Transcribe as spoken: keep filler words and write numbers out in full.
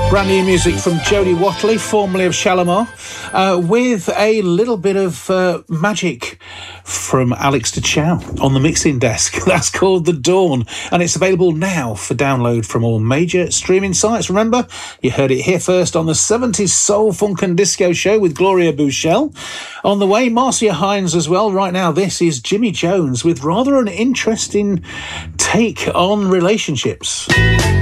Brand new music from Jodie Watley, formerly of Shalimar, uh, with a little bit of uh, magic from Alex DeChow on the mixing desk. That's called The Dawn, and it's available now for download from all major streaming sites. Remember, you heard it here first on the seventies Soul, Funk and Disco Show with Gloria Bouchel. On the way, Marcia Hines as well. Right now, this is Jimmy Jones with rather an interesting take on relationships.